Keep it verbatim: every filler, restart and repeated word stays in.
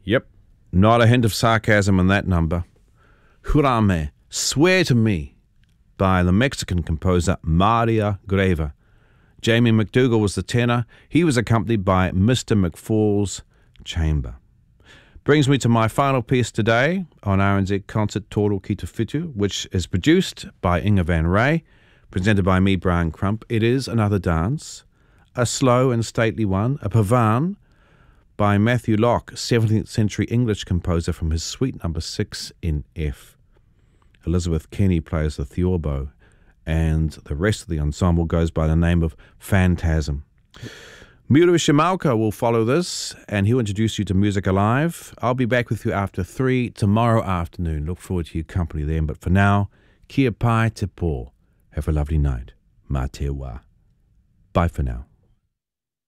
Yep, not a hint of sarcasm in that number. Jurame, Swear to Me, by the Mexican composer Maria Greva. Jamie McDougall was the tenor. He was accompanied by Mister McFall's chamber. Brings me to my final piece today on R N Z Concert Toro Ki Te Whitu, which is produced by Inga Van Ray, presented by me, Brian Crump. It is another dance, a slow and stately one, a pavan by Matthew Locke, seventeenth century English composer, from his suite number six in F. Elizabeth Kenny plays the theorbo, and the rest of the ensemble goes by the name of Phantasm. Muru Shimaoka will follow this, and he'll introduce you to Music Alive. I'll be back with you after three tomorrow afternoon. Look forward to your company then. But for now, kia pai te pō. Have a lovely night. Mā te wā. Bye for now.